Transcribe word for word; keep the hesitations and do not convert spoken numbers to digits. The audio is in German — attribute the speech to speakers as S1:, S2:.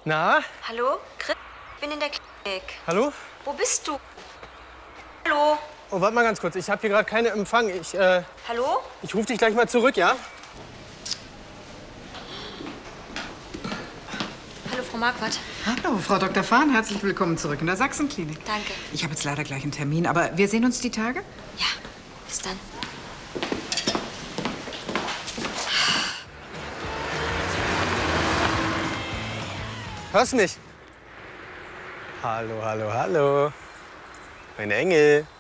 S1: Na?
S2: Hallo? Chris? Ich bin in der Klinik.
S1: Hallo?
S2: Wo bist du? Hallo?
S1: Oh, warte mal ganz kurz. Ich habe hier gerade keinen Empfang. Ich, äh,
S2: Hallo?
S1: ich rufe dich gleich mal zurück, ja?
S2: Hallo, Frau Marquardt.
S3: Hallo, Frau Doktor Fahn. Herzlich willkommen zurück in der Sachsenklinik.
S2: Danke.
S3: Ich habe jetzt leider gleich einen Termin, aber wir sehen uns die Tage?
S2: Ja, bis dann.
S1: Hörst mich? Hallo, hallo, hallo. Mein Engel.